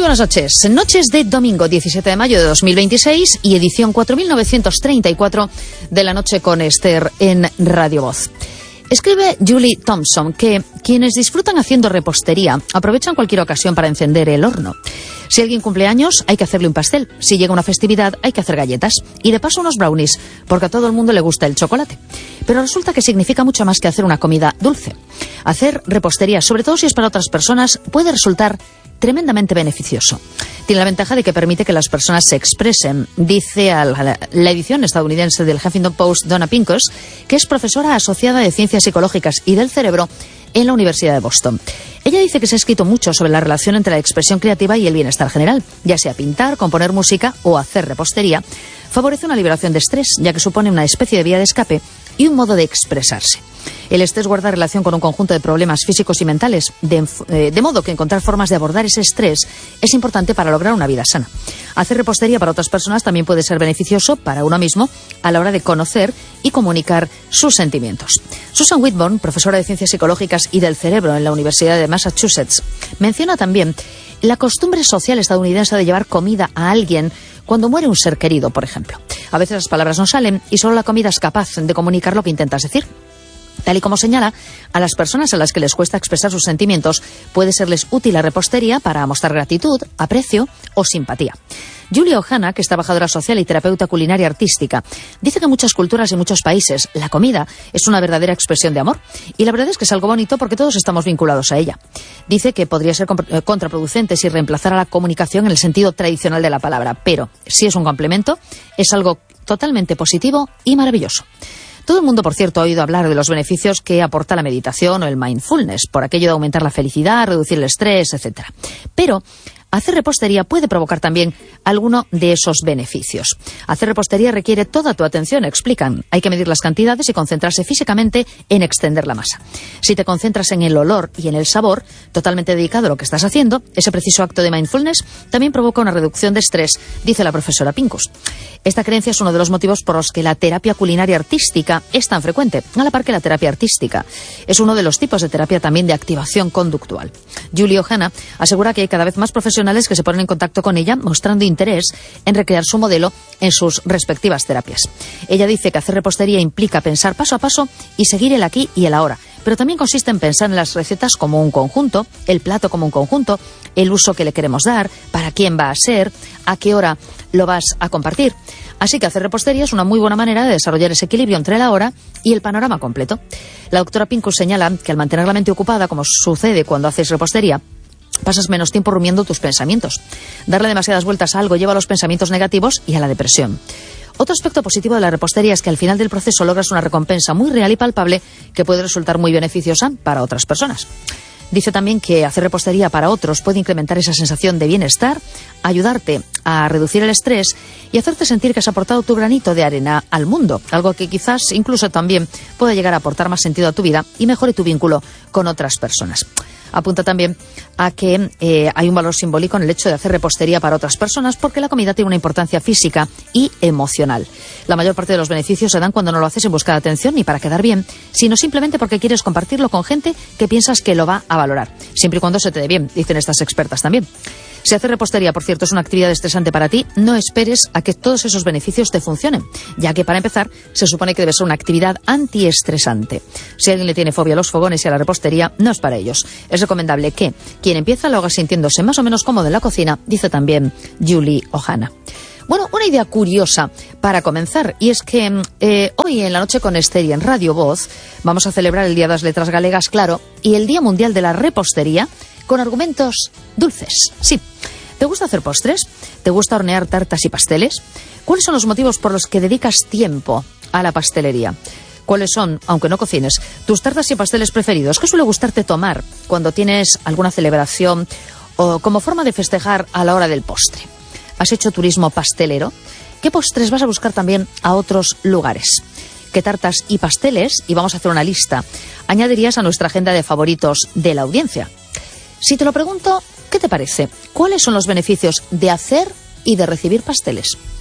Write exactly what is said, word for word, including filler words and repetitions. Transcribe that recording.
buenas noches. Noches de domingo diecisiete de mayo de dos mil veintiséis y edición cuatro mil novecientos treinta y cuatro de la noche con Esther en Radio Voz. Escribe Julie Thompson que quienes disfrutan haciendo repostería aprovechan cualquier ocasión para encender el horno. Si alguien cumple años, hay que hacerle un pastel. Si llega una festividad, hay que hacer galletas. Y de paso unos brownies, porque a todo el mundo le gusta el chocolate. Pero resulta que significa mucho más que hacer una comida dulce. Hacer repostería, sobre todo si es para otras personas, puede resultar tremendamente beneficioso. Tiene la ventaja de que permite que las personas se expresen. Dice a la, la edición estadounidense del Huffington Post Donna Pincus, que es profesora asociada de Ciencias Psicológicas y del Cerebro en la Universidad de Boston. Ella dice que se ha escrito mucho sobre la relación entre la expresión creativa y el bienestar general, ya sea pintar, componer música o hacer repostería. Favorece una liberación de estrés, ya que supone una especie de vía de escape y un modo de expresarse. El estrés guarda relación con un conjunto de problemas físicos y mentales, de, eh, de modo que encontrar formas de abordar ese estrés es importante para lograr una vida sana. Hacer repostería para otras personas también puede ser beneficioso para uno mismo a la hora de conocer y comunicar sus sentimientos. Susan Whitburn, profesora de Ciencias Psicológicas y del Cerebro en la Universidad de Massachusetts, menciona también la costumbre social estadounidense de llevar comida a alguien cuando muere un ser querido, por ejemplo. A veces las palabras no salen y solo la comida es capaz de comunicar lo que intentas decir. Tal y como señala, a las personas a las que les cuesta expresar sus sentimientos puede serles útil la repostería para mostrar gratitud, aprecio o simpatía. Julie Ohana, que es trabajadora social y terapeuta culinaria artística, dice que en muchas culturas y muchos países la comida es una verdadera expresión de amor. Y la verdad es que es algo bonito porque todos estamos vinculados a ella. Dice que podría ser contraproducente si reemplazara la comunicación en el sentido tradicional de la palabra, pero si es un complemento, es algo totalmente positivo y maravilloso. Todo el mundo, por cierto, ha oído hablar de los beneficios que aporta la meditación o el mindfulness, por aquello de aumentar la felicidad, reducir el estrés, etcétera. Pero hacer repostería puede provocar también alguno de esos beneficios. Hacer repostería requiere toda tu atención, explican. Hay que medir las cantidades y concentrarse físicamente en extender la masa. Si te concentras en el olor y en el sabor, totalmente dedicado a lo que estás haciendo, ese preciso acto de mindfulness también provoca una reducción de estrés, dice la profesora Pincus. Esta creencia es uno de los motivos por los que la terapia culinaria artística es tan frecuente, a la par que la terapia artística. Es uno de los tipos de terapia también de activación conductual. Julie Ohana asegura que hay cada vez más profesionales que se ponen en contacto con ella mostrando interés en recrear su modelo en sus respectivas terapias. Ella dice que hacer repostería implica pensar paso a paso y seguir el aquí y el ahora, pero también consiste en pensar en las recetas como un conjunto, el plato como un conjunto, el uso que le queremos dar, para quién va a ser, a qué hora lo vas a compartir. Así que hacer repostería es una muy buena manera de desarrollar ese equilibrio entre la hora y el panorama completo. La doctora Pincus señala que al mantener la mente ocupada, como sucede cuando haces repostería, pasas menos tiempo rumiando tus pensamientos. Darle demasiadas vueltas a algo lleva a los pensamientos negativos y a la depresión. Otro aspecto positivo de la repostería es que al final del proceso logras una recompensa muy real y palpable que puede resultar muy beneficiosa para otras personas. Dice también que hacer repostería para otros puede incrementar esa sensación de bienestar, ayudarte a reducir el estrés y hacerte sentir que has aportado tu granito de arena al mundo, algo que quizás incluso también pueda llegar a aportar más sentido a tu vida y mejore tu vínculo con otras personas. Apunta también a que eh, hay un valor simbólico en el hecho de hacer repostería para otras personas porque la comida tiene una importancia física y emocional. La mayor parte de los beneficios se dan cuando no lo haces en busca de atención ni para quedar bien, sino simplemente porque quieres compartirlo con gente que piensas que lo va a valorar, siempre y cuando se te dé bien, dicen estas expertas también. Si hacer repostería, por cierto, es una actividad estresante para ti, no esperes a que todos esos beneficios te funcionen, ya que para empezar se supone que debe ser una actividad antiestresante. Si alguien le tiene fobia a los fogones y a la repostería, no es para ellos. Es recomendable que quien empieza lo haga sintiéndose más o menos cómodo en la cocina, dice también Julie Ohana. Bueno, una idea curiosa para comenzar, y es que eh, hoy en la noche con Esther y en Radio Voz vamos a celebrar el Día de las Letras Galegas, claro, y el Día Mundial de la Repostería, con argumentos dulces. Sí. ¿Te gusta hacer postres? ¿Te gusta hornear tartas y pasteles? ¿Cuáles son los motivos por los que dedicas tiempo a la pastelería? ¿Cuáles son, aunque no cocines, tus tartas y pasteles preferidos? ¿Qué suele gustarte tomar cuando tienes alguna celebración o como forma de festejar a la hora del postre? ¿Has hecho turismo pastelero? ¿Qué postres vas a buscar también a otros lugares? ¿Qué tartas y pasteles, y vamos a hacer una lista, añadirías a nuestra agenda de favoritos de la audiencia? Si te lo pregunto, ¿qué te parece? ¿Cuáles son los beneficios de hacer y de recibir pasteles?